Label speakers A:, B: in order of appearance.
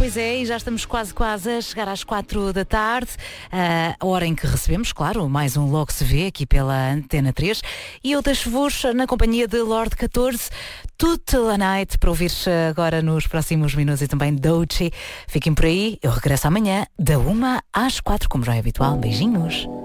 A: Pois é, e já estamos quase a chegar às 4 da tarde, a hora em que recebemos, claro, mais um Logo Se Vê aqui pela Antena 3, e eu deixo-vos na companhia de Lord 14, Toute la Night, para ouvir agora nos próximos minutos, e também Doechii. Fiquem por aí, eu regresso amanhã, da 1 às 4, como já é habitual. Beijinhos.